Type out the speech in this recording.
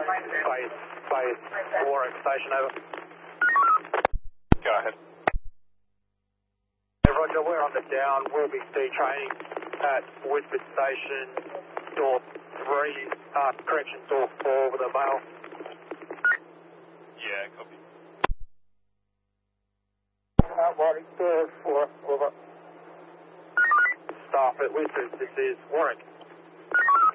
Base Warwick Station, over. Go ahead. Hey, Roger, we're on the down. We'll be detraining at Woodford Station, door 3, correction, door 4 with a mail. Yeah, copy. Warwick, door 4, over. Staff at Woodford, this is Warwick.